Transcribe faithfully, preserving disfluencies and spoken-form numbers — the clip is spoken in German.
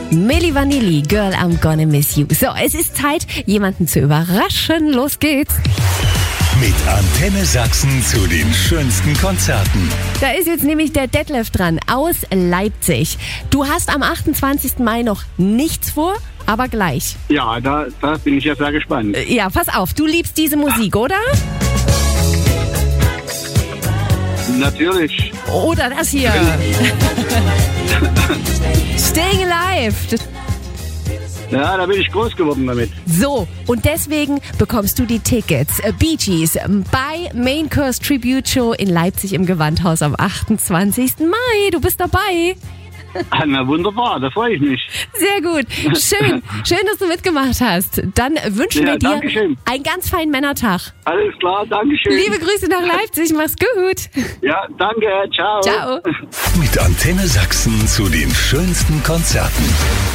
Milli Vanilli, Girl, I'm gonna miss you. So, es ist Zeit, jemanden zu überraschen. Los geht's. Mit Antenne Sachsen zu den schönsten Konzerten. Da ist jetzt nämlich der Detlef dran aus Leipzig. Du hast am achtundzwanzigsten Mai noch nichts vor, aber gleich. Ja, da, da bin ich ja sehr gespannt. Ja, pass auf, du liebst diese Musik, oder? Natürlich. Oder das hier. Staying Alive. Ja, da bin ich groß geworden damit. So, und deswegen bekommst du die Tickets. Bee Gees bei Main Course Tribute Show in Leipzig im Gewandhaus am achtundzwanzigsten Mai. Du bist dabei. Ah, na wunderbar, da freue ich mich. Sehr gut. Schön. Schön, dass du mitgemacht hast. Dann wünschen Ja, wir dir Dankeschön. einen ganz feinen Männertag. Alles klar, Dankeschön. Liebe Grüße nach Leipzig. Mach's gut. Ja, danke, ciao. Ciao. Mit Antenne Sachsen zu den schönsten Konzerten.